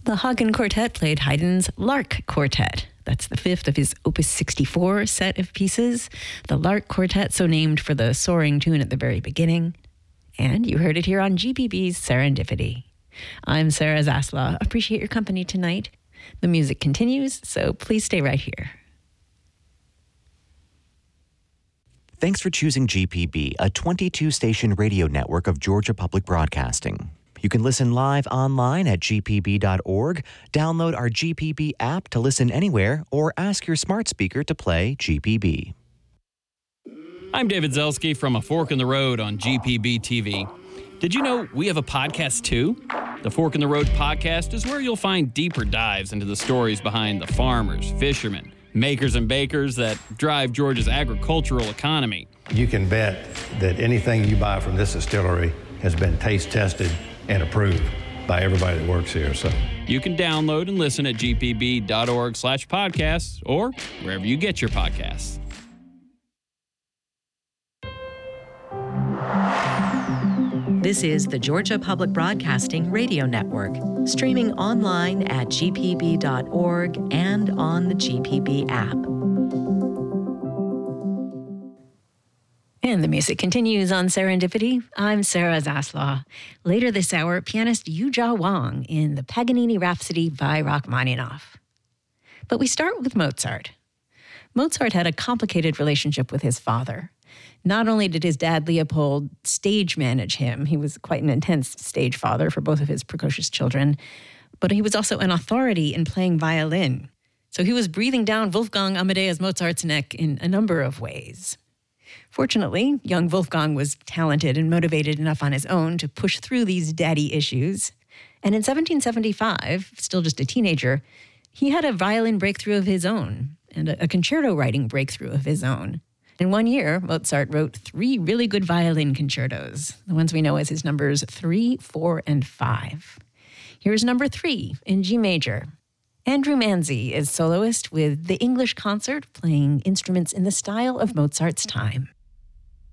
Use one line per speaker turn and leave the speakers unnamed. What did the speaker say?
The Hagen Quartet played Haydn's Lark Quartet. That's the fifth of his Opus 64 set of pieces. The Lark Quartet, so named for the soaring tune at the very beginning. And you heard it here on GPB's Serendipity. I'm Sarah Zaslaw. Appreciate your company tonight. The music continues, so please stay right here.
Thanks for choosing GPB, a 22-station radio network of Georgia Public Broadcasting. You can listen live online at gpb.org, download our GPB app to listen anywhere, or ask your smart speaker to play GPB.
I'm David Zelski from A Fork in the Road on GPB TV. Did you know we have a podcast too? The Fork in the Road podcast is where you'll find deeper dives into the stories behind the farmers, fishermen, makers and bakers that drive Georgia's agricultural economy.
You can bet that anything you buy from this distillery has been taste tested and approved by everybody that works here. So
you can download and listen at gpb.org/podcasts or wherever you get your podcasts.
This is the Georgia Public Broadcasting Radio Network, streaming online at gpb.org and on the GPB app.
And the music continues on Serendipity. I'm Sarah Zaslaw. Later this hour, pianist Yujia Wang in the Paganini Rhapsody by Rachmaninoff. But we start with Mozart. Mozart had a complicated relationship with his father. Not only did his dad, Leopold, stage manage him, he was quite an intense stage father for both of his precocious children, but he was also an authority in playing violin. So he was breathing down Wolfgang Amadeus Mozart's neck in a number of ways. Fortunately, young Wolfgang was talented and motivated enough on his own to push through these daddy issues. And in 1775, still just a teenager, he had a violin breakthrough of his own and a concerto writing breakthrough of his own. In 1 year, Mozart wrote 3 really good violin concertos, the ones we know as his numbers 3, 4, and 5. Here's number 3 in G major. Andrew Manzi is soloist with the English Concert, playing instruments in the style of Mozart's time.